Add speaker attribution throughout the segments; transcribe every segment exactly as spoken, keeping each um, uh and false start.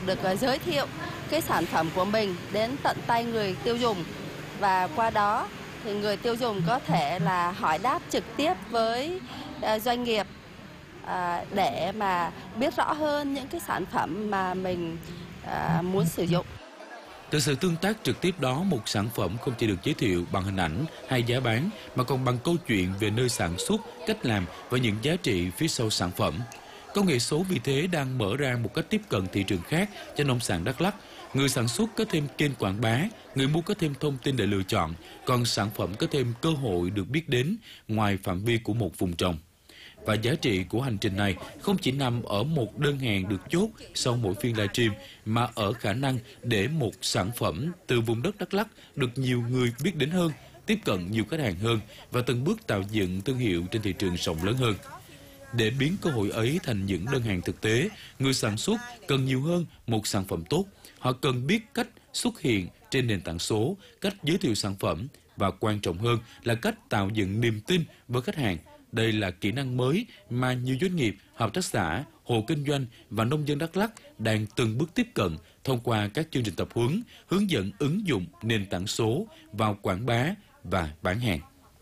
Speaker 1: được giới thiệu cái sản phẩm của mình đến tận tay người tiêu dùng, và qua đó thì người tiêu dùng có thể là hỏi đáp trực tiếp với doanh nghiệp để mà biết rõ hơn những cái sản phẩm mà mình muốn sử dụng.
Speaker 2: Từ sự tương tác trực tiếp đó, một sản phẩm không chỉ được giới thiệu bằng hình ảnh hay giá bán, mà còn bằng câu chuyện về nơi sản xuất, cách làm và những giá trị phía sau sản phẩm. Công nghệ số vì thế đang mở ra một cách tiếp cận thị trường khác cho nông sản Đắk Lắk. Người sản xuất có thêm kênh quảng bá, người mua có thêm thông tin để lựa chọn, còn sản phẩm có thêm cơ hội được biết đến ngoài phạm vi của một vùng trồng. Và giá trị của hành trình này không chỉ nằm ở một đơn hàng được chốt sau mỗi phiên livestream, mà ở khả năng để một sản phẩm từ vùng đất Đắk Lắk được nhiều người biết đến hơn, tiếp cận nhiều khách hàng hơn và từng bước tạo dựng thương hiệu trên thị trường rộng lớn hơn. Để biến cơ hội ấy thành những đơn hàng thực tế, người sản xuất cần nhiều hơn một sản phẩm tốt. Họ cần biết cách xuất hiện trên nền tảng số, cách giới thiệu sản phẩm và quan trọng hơn là cách tạo dựng niềm tin với khách hàng. Đây là kỹ năng mới mà nhiều doanh nghiệp, hợp tác xã, hộ kinh doanh và nông dân Đắk Lắk đang từng bước tiếp cận thông qua các chương trình tập huấn, hướng dẫn ứng dụng nền tảng số vào quảng bá và bán hàng.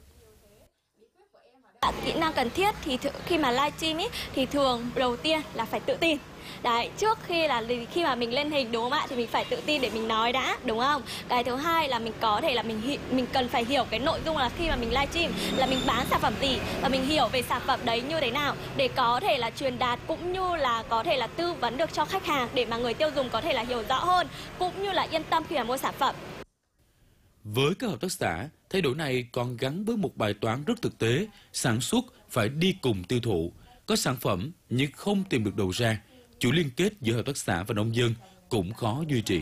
Speaker 3: Kỹ năng cần thiết thì khi mà livestream ý, thì thường đầu tiên là phải tự tin. Đấy, trước khi là khi mà mình lên hình đúng không ạ, thì mình phải tự tin để mình nói đã, đúng không? Cái thứ hai là mình có thể là mình mình cần phải hiểu cái nội dung là khi mà mình livestream là mình bán sản phẩm gì, và mình hiểu về sản phẩm đấy như thế nào để có thể là truyền đạt cũng như là có thể là tư vấn được cho khách hàng để mà người tiêu dùng có thể là hiểu rõ hơn cũng như là yên tâm khi mà mua sản phẩm.
Speaker 2: Với các hợp tác xã, thay đổi này còn gắn với một bài toán rất thực tế, sản xuất phải đi cùng tiêu thụ. Có sản phẩm nhưng không tìm được đầu ra, chuỗi liên kết giữa hợp tác xã và nông dân cũng khó duy trì.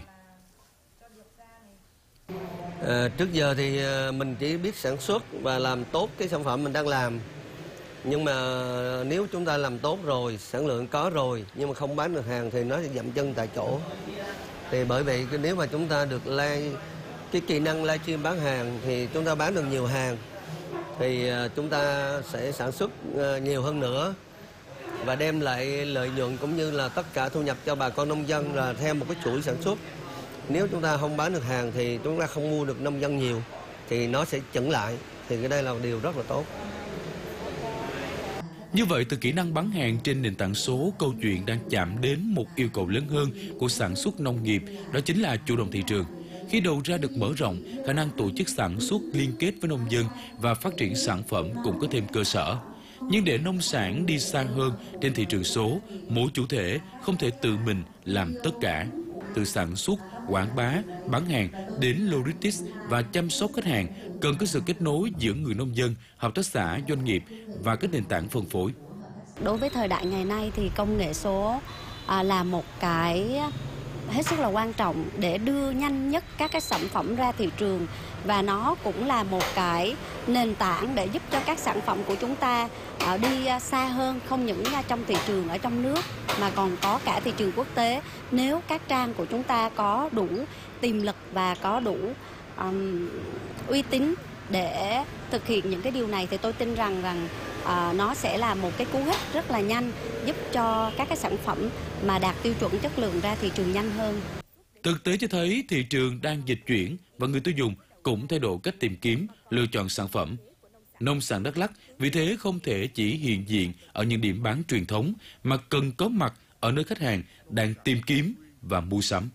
Speaker 4: À, trước giờ thì mình chỉ biết sản xuất và làm tốt cái sản phẩm mình đang làm. Nhưng mà nếu chúng ta làm tốt rồi, sản lượng có rồi, nhưng mà không bán được hàng thì nó sẽ dậm chân tại chỗ. Thì bởi vậy nếu mà chúng ta được live, cái kỹ năng livestream bán hàng thì chúng ta bán được nhiều hàng, thì chúng ta sẽ sản xuất nhiều hơn nữa và đem lại lợi nhuận cũng như là tất cả thu nhập cho bà con nông dân là theo một cái chuỗi sản xuất. Nếu chúng ta không bán được hàng thì chúng ta không mua được nông dân nhiều, thì nó sẽ chững lại, thì cái đây là điều rất là tốt.
Speaker 2: Như vậy, từ kỹ năng bán hàng trên nền tảng số, câu chuyện đang chạm đến một yêu cầu lớn hơn của sản xuất nông nghiệp, đó chính là chủ động thị trường. Khi đầu ra được mở rộng, khả năng tổ chức sản xuất liên kết với nông dân và phát triển sản phẩm cũng có thêm cơ sở. Nhưng để nông sản đi xa hơn trên thị trường số, mỗi chủ thể không thể tự mình làm tất cả. Từ sản xuất, quảng bá, bán hàng đến logistics và chăm sóc khách hàng, cần có sự kết nối giữa người nông dân, hợp tác xã, doanh nghiệp và các nền tảng phân phối.
Speaker 5: Đối với thời đại ngày nay thì công nghệ số à, là một cái hết sức là quan trọng để đưa nhanh nhất các cái sản phẩm ra thị trường, và nó cũng là một cái nền tảng để giúp cho các sản phẩm của chúng ta đi xa hơn, không những trong thị trường ở trong nước mà còn có cả thị trường quốc tế. Nếu các trang của chúng ta có đủ tiềm lực và có đủ um, uy tín để thực hiện những cái điều này, thì tôi tin rằng rằng uh, nó sẽ là một cái cú hích rất là nhanh, giúp cho các cái sản phẩm mà đạt tiêu chuẩn chất lượng ra thị trường nhanh hơn.
Speaker 2: Thực tế cho thấy thị trường đang dịch chuyển và người tiêu dùng cũng thay đổi cách tìm kiếm, lựa chọn sản phẩm. Nông sản Đắk Lắk vì thế không thể chỉ hiện diện ở những điểm bán truyền thống, mà cần có mặt ở nơi khách hàng đang tìm kiếm và mua sắm.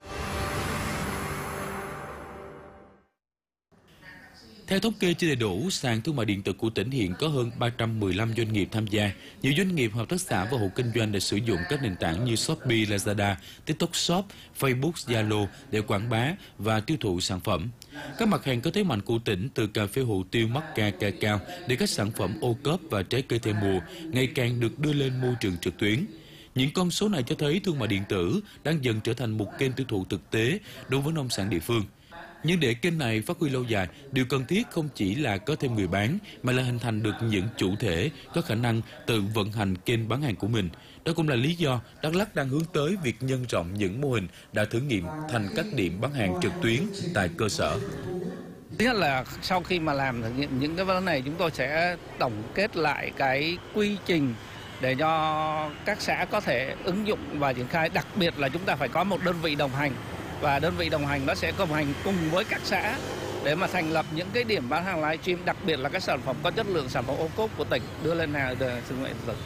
Speaker 2: Theo thống kê chưa đầy đủ, sàn thương mại điện tử của tỉnh hiện có hơn ba trăm mười lăm doanh nghiệp tham gia. Nhiều doanh nghiệp, hợp tác xã và hộ kinh doanh đã sử dụng các nền tảng như Shopee, Lazada, TikTok Shop, Facebook, Zalo để quảng bá và tiêu thụ sản phẩm. Các mặt hàng có thế mạnh của tỉnh, từ cà phê hủ tiếu, mắc ca, ca cao đến các sản phẩm ô cốp và trái cây theo mùa, ngày càng được đưa lên môi trường trực tuyến. Những con số này cho thấy thương mại điện tử đang dần trở thành một kênh tiêu thụ thực tế đối với nông sản địa phương. Nhưng để kênh này phát huy lâu dài, điều cần thiết không chỉ là có thêm người bán, mà là hình thành được những chủ thể có khả năng tự vận hành kênh bán hàng của mình. Đó cũng là lý do Đắk Lắk đang hướng tới việc nhân rộng những mô hình đã thử nghiệm thành các điểm bán hàng trực tuyến tại cơ sở.
Speaker 6: Thứ nhất là sau khi mà làm thử nghiệm những cái vấn đề này, chúng tôi sẽ tổng kết lại cái quy trình để cho các xã có thể ứng dụng và triển khai. Đặc biệt là chúng ta phải có một đơn vị đồng hành, và đơn vị đồng hành nó sẽ đồng hành cùng với các xã để mà thành lập những cái điểm bán hàng livestream, đặc biệt là các sản phẩm có chất lượng, sản phẩm ô cốp của tỉnh đưa lên hàng thương mại điện tử.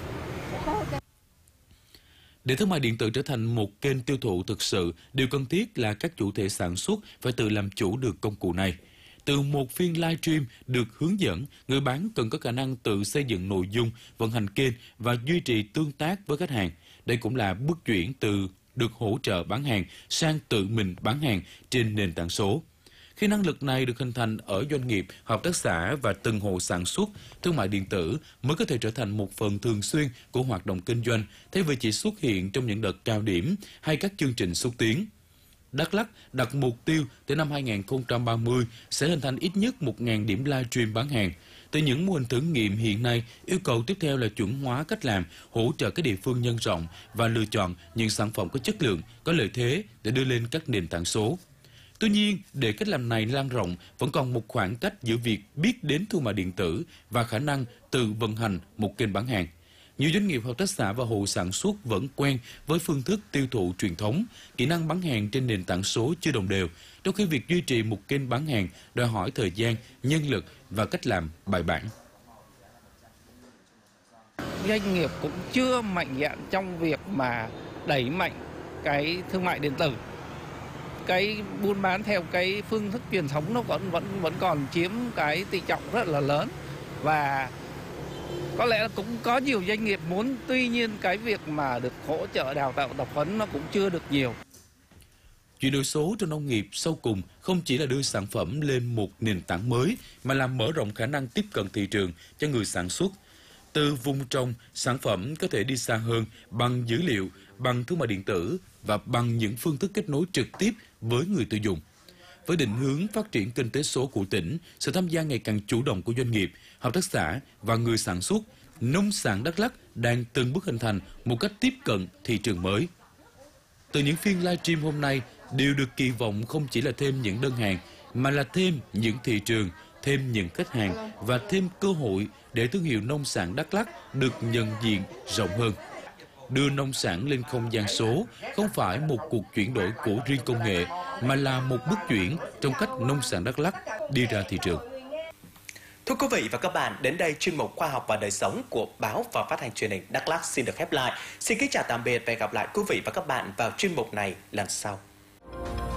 Speaker 2: Để thương mại điện tử trở thành một kênh tiêu thụ thực sự, điều cần thiết là các chủ thể sản xuất phải tự làm chủ được công cụ này. Từ một phiên livestream được hướng dẫn, người bán cần có khả năng tự xây dựng nội dung, vận hành kênh và duy trì tương tác với khách hàng. Đây cũng là bước chuyển từ được hỗ trợ bán hàng sang tự mình bán hàng trên nền tảng số. Khi năng lực này được hình thành ở doanh nghiệp, hợp tác xã và từng hộ sản xuất, thương mại điện tử mới có thể trở thành một phần thường xuyên của hoạt động kinh doanh, thay vì chỉ xuất hiện trong những đợt cao điểm hay các chương trình xúc tiến. Đắk Lắk đặt mục tiêu tới năm hai nghìn không trăm ba mươi sẽ hình thành ít nhất một nghìn điểm livestream bán hàng. Từ những mô hình thử nghiệm hiện nay, yêu cầu tiếp theo là chuẩn hóa cách làm, hỗ trợ các địa phương nhân rộng và lựa chọn những sản phẩm có chất lượng, có lợi thế để đưa lên các nền tảng số. Tuy nhiên, để cách làm này lan rộng, vẫn còn một khoảng cách giữa việc biết đến thương mại điện tử và khả năng tự vận hành một kênh bán hàng. Nhiều doanh nghiệp, hợp tác xã và hộ sản xuất vẫn quen với phương thức tiêu thụ truyền thống, kỹ năng bán hàng trên nền tảng số chưa đồng đều, trong khi việc duy trì một kênh bán hàng đòi hỏi thời gian, nhân lực và cách làm bài bản.
Speaker 6: Doanh nghiệp cũng chưa mạnh dạn trong việc mà đẩy mạnh cái thương mại điện tử. Cái buôn bán theo cái phương thức truyền thống nó vẫn vẫn vẫn còn chiếm cái tỷ trọng rất là lớn, và có lẽ là cũng có nhiều doanh nghiệp muốn, tuy nhiên cái việc mà được hỗ trợ đào tạo tập huấn nó cũng chưa được nhiều.
Speaker 2: Chuyển đổi số trong nông nghiệp sau cùng không chỉ là đưa sản phẩm lên một nền tảng mới, mà là mở rộng khả năng tiếp cận thị trường cho người sản xuất. Từ vùng trồng, sản phẩm có thể đi xa hơn bằng dữ liệu, bằng thương mại điện tử và bằng những phương thức kết nối trực tiếp với người tiêu dùng. Với định hướng phát triển kinh tế số của tỉnh, sự tham gia ngày càng chủ động của doanh nghiệp, hợp tác xã và người sản xuất, nông sản Đắk Lắk đang từng bước hình thành một cách tiếp cận thị trường mới. Từ những phiên livestream hôm nay, đều được kỳ vọng không chỉ là thêm những đơn hàng, mà là thêm những thị trường, thêm những khách hàng và thêm cơ hội để thương hiệu nông sản Đắk Lắk được nhận diện rộng hơn. Đưa nông sản lên không gian số không phải một cuộc chuyển đổi của riêng công nghệ, mà là một bước chuyển trong cách nông sản Đắk Lắk đi ra thị trường.
Speaker 7: Thưa quý vị và các bạn, đến đây chuyên mục Khoa học và đời sống của báo và phát hành truyền hình Đắk Lắk xin được khép lại. Xin kính chào tạm biệt và hẹn gặp lại quý vị và các bạn vào chuyên mục này lần sau.